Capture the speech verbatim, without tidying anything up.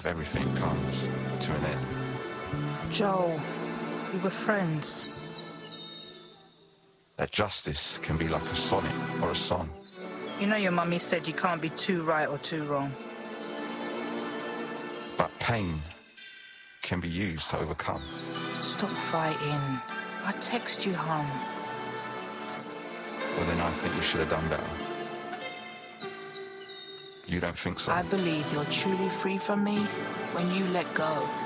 if everything comes to an end. Joel, we were friends. That justice can be like a sonnet or a song. You know your mummy said you can't be too right or too wrong. But pain can be used to overcome. Stop fighting. I text you home. Well, then I think you should have done better. You don't think so? I believe you're truly free from me when you let go.